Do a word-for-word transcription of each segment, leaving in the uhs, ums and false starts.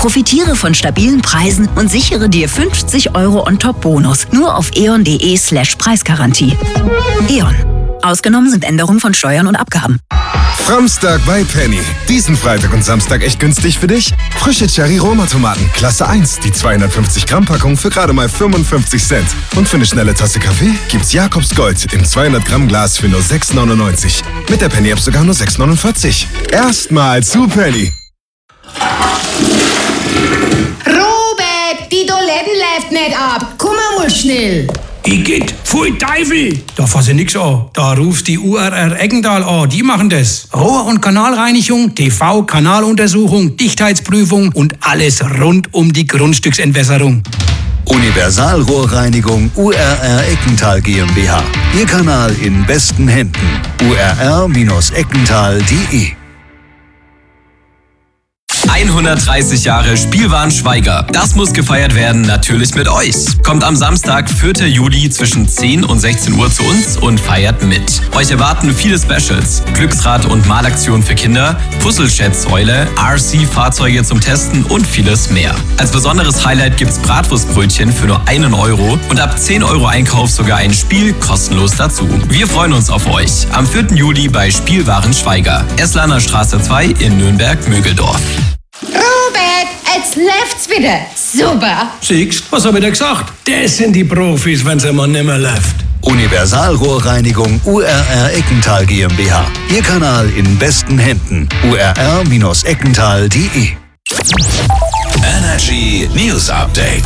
Profitiere von stabilen Preisen und sichere dir fünfzig Euro On-Top-Bonus. Nur auf eon.de slash Preisgarantie. E.ON. Ausgenommen sind Änderungen von Steuern und Abgaben. Framstag bei Penny. Diesen Freitag und Samstag echt günstig für dich? Frische Cherry-Roma-Tomaten, Klasse eins. Die zweihundertfünfzig Gramm Packung für gerade mal fünfundfünfzig Cent. Und für eine schnelle Tasse Kaffee gibt's Jakobs Gold im zweihundert Gramm Glas für nur sechs neunundneunzig. Mit der Penny-App sogar nur sechs neunundvierzig. Erstmal zu Penny. Robert, die Toiletten läuft nicht ab. Komm mal schnell. Igitt, pfui Teufel! Da fass ich nix an. Da ruft die U R R Eggental an. Die machen das. Rohr- und Kanalreinigung, T V-Kanaluntersuchung, Dichtheitsprüfung und alles rund um die Grundstücksentwässerung. Universalrohrreinigung U R R Eckental GmbH. Ihr Kanal in besten Händen. U R R Eckental punkt de hundertdreißig Jahre Spielwaren Schwaiger. Das muss gefeiert werden, natürlich mit euch. Kommt am Samstag, vierten Juli zwischen zehn und sechzehn Uhr zu uns und feiert mit. Euch erwarten viele Specials, Glücksrad- und Malaktion für Kinder, Puzzle-Chat-Säule, R C-Fahrzeuge zum Testen und vieles mehr. Als besonderes Highlight gibt's Bratwurstbrötchen für nur einen Euro und ab zehn Euro Einkauf sogar ein Spiel kostenlos dazu. Wir freuen uns auf euch am vierten Juli bei Spielwaren Schwaiger, Esslaner Straße zwei in Nürnberg-Mögeldorf. Robert, jetzt läuft's wieder. Super. Siehst, was hab ich dir gesagt? Das sind die Profis, wenn's immer nimmer läuft. Universalrohrreinigung U R R Eckental GmbH. Ihr Kanal in besten Händen. U R R Eckental punkt de Energy News Update.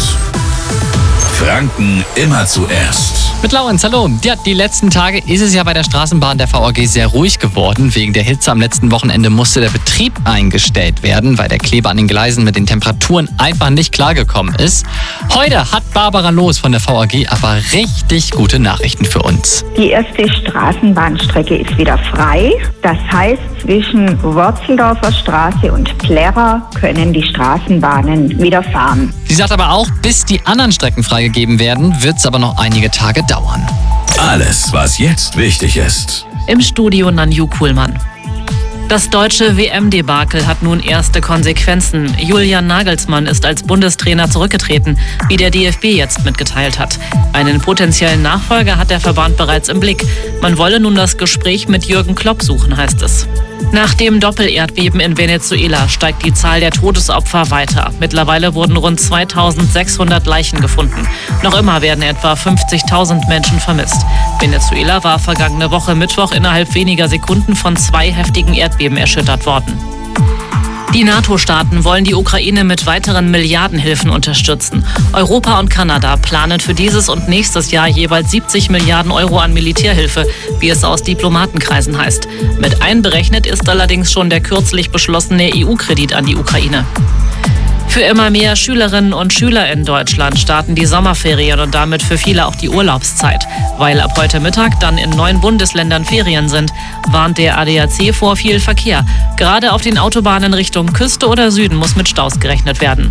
Franken immer zuerst. Mit Laurenz, hallo. Ja, die letzten Tage ist es ja bei der Straßenbahn der V A G sehr ruhig geworden. Wegen der Hitze am letzten Wochenende musste der Betrieb eingestellt werden, weil der Kleber an den Gleisen mit den Temperaturen einfach nicht klargekommen ist. Heute hat Barbara Loos von der V A G aber richtig gute Nachrichten für uns. Die erste Straßenbahnstrecke ist wieder frei. Das heißt, zwischen Worzeldorfer Straße und Plärrer können die Straßenbahnen wieder fahren. Sie sagt aber auch, bis die anderen Strecken freigegeben werden, wird es aber noch einige Tage dauern. Alles, was jetzt wichtig ist. Im Studio Nanju Kuhlmann. Das deutsche W M-Debakel hat nun erste Konsequenzen. Julian Nagelsmann ist als Bundestrainer zurückgetreten, wie der D F B jetzt mitgeteilt hat. Einen potenziellen Nachfolger hat der Verband bereits im Blick. Man wolle nun das Gespräch mit Jürgen Klopp suchen, heißt es. Nach dem Doppelerdbeben in Venezuela steigt die Zahl der Todesopfer weiter. Mittlerweile wurden rund zweitausendsechshundert Leichen gefunden. Noch immer werden etwa fünfzigtausend Menschen vermisst. Venezuela war vergangene Woche Mittwoch innerhalb weniger Sekunden von zwei heftigen Erdbeben erschüttert worden. Die NATO-Staaten wollen die Ukraine mit weiteren Milliardenhilfen unterstützen. Europa und Kanada planen für dieses und nächstes Jahr jeweils siebzig Milliarden Euro an Militärhilfe, wie es aus Diplomatenkreisen heißt. Mit einberechnet ist allerdings schon der kürzlich beschlossene E U-Kredit an die Ukraine. Für immer mehr Schülerinnen und Schüler in Deutschland starten die Sommerferien und damit für viele auch die Urlaubszeit. Weil ab heute Mittag dann in neun Bundesländern Ferien sind, warnt der A D A C vor viel Verkehr. Gerade auf den Autobahnen Richtung Küste oder Süden muss mit Staus gerechnet werden.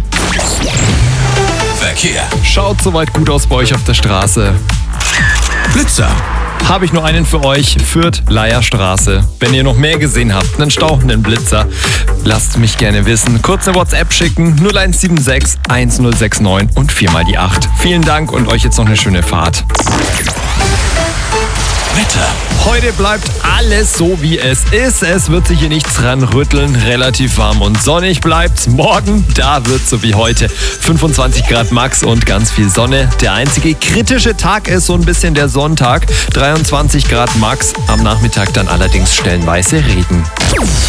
Verkehr. Schaut soweit gut aus bei euch auf der Straße. Blitzer. Habe ich nur einen für euch. Fürth-Leier-Straße. Wenn ihr noch mehr gesehen habt, einen stauchenden Blitzer, lasst mich gerne wissen. Kurz eine WhatsApp schicken. null eins sieben sechs eins null sechs neun und viermal die acht. Vielen Dank und euch jetzt noch eine schöne Fahrt. Wetter. Heute bleibt alles so, wie es ist. Es wird sich hier nichts dran rütteln. Relativ warm und sonnig bleibt's. Morgen, da wird's so wie heute. fünfundzwanzig Grad max und ganz viel Sonne. Der einzige kritische Tag ist so ein bisschen der Sonntag. dreiundzwanzig Grad max. Am Nachmittag dann allerdings stellenweise Regen.